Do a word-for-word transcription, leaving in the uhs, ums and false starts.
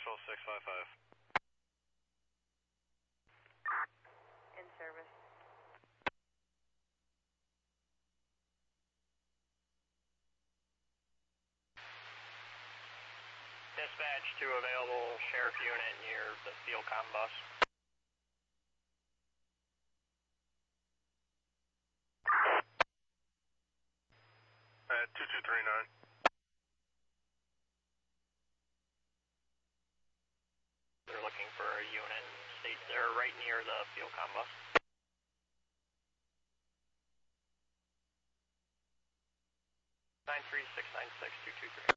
Marshall six five five. In service. Dispatch to available sheriff unit near the field comm bus. At two two three nine. They're looking for a unit. State they're right near the field comm bus. nine three six nine six two two three.